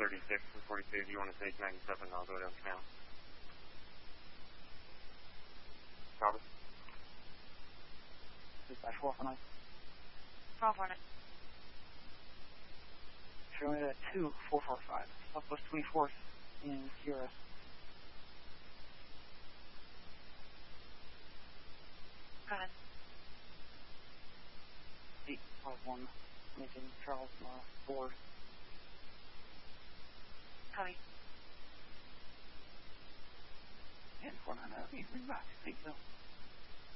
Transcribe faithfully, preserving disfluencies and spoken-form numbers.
thirty-six and forty-two. Do you want to take ninety-seven? I'll go down to canal. Copy. Dispatch four four nine. four four nine. Showing it at two four four five. Southwest twenty-fourth in Sierra. Go ahead. eight five one. Making Charles uh, four. Copy. And four nine. Uh, bring back. Thank you.